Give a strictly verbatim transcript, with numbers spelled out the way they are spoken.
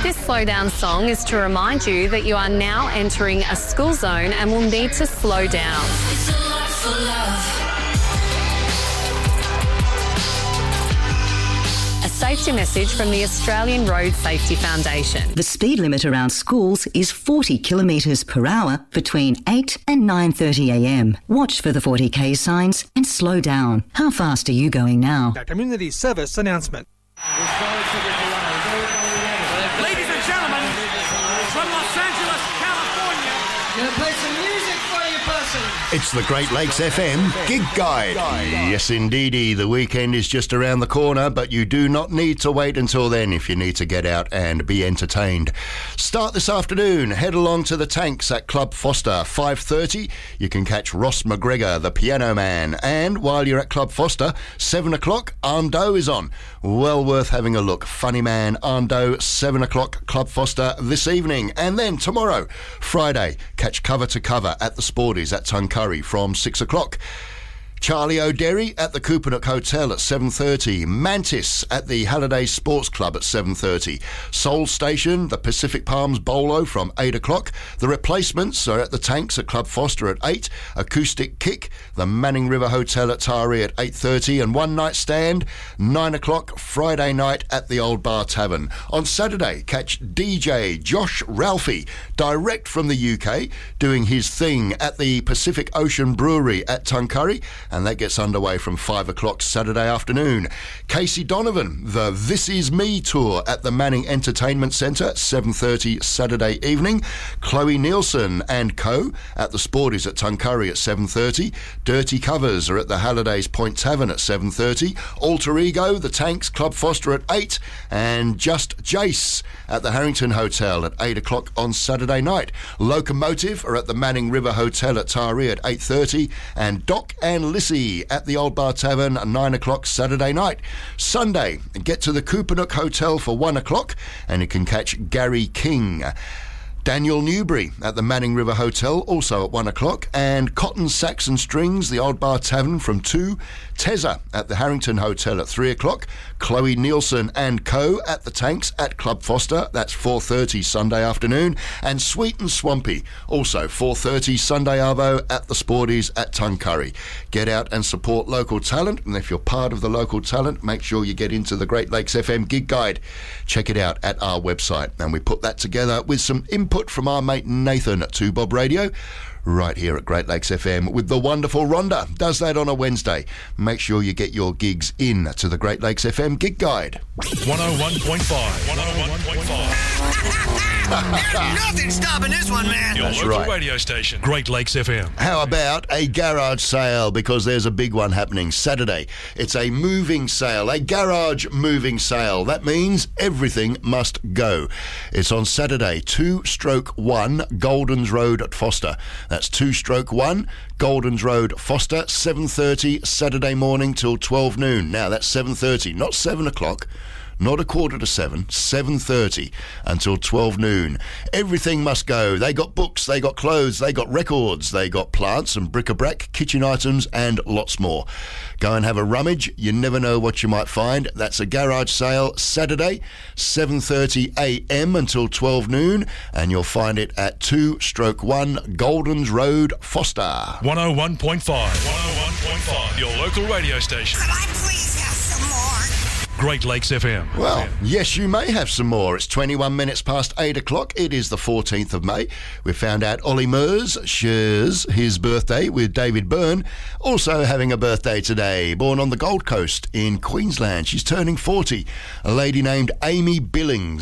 This slow down song is to remind you that you are now entering a school zone and will need to slow down. It's a lot for love. A safety message from the Australian Road Safety Foundation. The speed limit around schools is forty kilometres per hour between eight and nine thirty a m. Watch for the forty k signs and slow down. How fast are you going now? A community service announcement. Ladies and gentlemen, from Los Angeles, California, gonna play some music for you, person. It's the Great Lakes F M Gig Guide. Yes, indeedy. The weekend is just around the corner, but you do not need to wait until then if you need to get out and be entertained. Start this afternoon. Head along to the Tanks at Club Foster. five thirty, you can catch Ross McGregor, the Piano Man. And while you're at Club Foster, seven o'clock, Arndo is on. Well worth having a look. Funny Man, Arndo, seven o'clock, Club Foster this evening. And then tomorrow, Friday, catch Cover to Cover at the Sporties at Tuncurry from six o'clock. Charlie O'Derry at the Coopanook Hotel at seven thirty. Mantis at the Halliday Sports Club at seven thirty. Soul Station, the Pacific Palms Bolo from eight o'clock. The Replacements are at the Tanks at Club Foster at eight. Acoustic Kick, the Manning River Hotel at Taree at eight thirty. And One Night Stand, nine o'clock, Friday night at the Old Bar Tavern. On Saturday, catch D J Josh Ralphie, direct from the U K, doing his thing at the Pacific Ocean Brewery at Tuncurry. And that gets underway from five o'clock Saturday afternoon. Casey Donovan, the This Is Me tour at the Manning Entertainment Centre, seven thirty Saturday evening. Chloe Nielsen and co at the Sporties at Tuncurry at seven thirty. Dirty Covers are at the Hallidays Point Tavern at seven thirty. Alter Ego, the Tanks, Club Foster at eight. And Just Jace at the Harrington Hotel at eight o'clock on Saturday night. Locomotive are at the Manning River Hotel at Taree at eight thirty. And Doc and Lissy at the Old Bar Tavern at nine o'clock Saturday night. Sunday, get to the Coopanook Hotel for one o'clock and you can catch Gary King. Daniel Newbury at the Manning River Hotel, also at one o'clock. And Cotton Sax and Strings, the Old Bar Tavern from two. Tezza at the Harrington Hotel at three o'clock. Chloe Nielsen and co at the Tanks at Club Foster, that's four thirty Sunday afternoon. And Sweet and Swampy, also four thirty Sunday arvo at the Sporties at Tuncurry. Get out and support local talent, and if you're part of the local talent, make sure you get into the Great Lakes F M Gig Guide. Check it out at our website, and we put that together with some input from our mate Nathan at Two Bob Radio, right here at Great Lakes F M with the wonderful Rhonda. Does that on a Wednesday. Make sure you get your gigs in to the Great Lakes F M Gig Guide. one oh one point five. one oh one point five. Nothing stopping this one, man. Your That's local right. radio station, Great Lakes F M. How about a garage sale? Because there's a big one happening Saturday. It's a moving sale, a garage moving sale. That means everything must go. It's on Saturday, two stroke one Goldens Road at Foster. That's two stroke one Goldens Road, Foster, seven thirty Saturday morning till twelve noon. Now that's seven thirty, not seven o'clock. Not a quarter to seven, seven thirty until twelve noon. Everything must go. They got books, they got clothes, they got records, they got plants and bric-a-brac, kitchen items and lots more. Go and have a rummage. You never know what you might find. That's a garage sale Saturday, seven thirty a m until twelve noon, and you'll find it at two stroke one Goldens Road, Foster. one oh one point five. one oh one point five. Your local radio station. Could I please have some more? Great Lakes F M. Well, yes, you may have some more. It's twenty-one minutes past eight o'clock. It is the fourteenth of May. We found out Ollie Murs shares his birthday with David Byrne, also having a birthday today. Born on the Gold Coast in Queensland. She's turning forty. A lady named Amy Billings.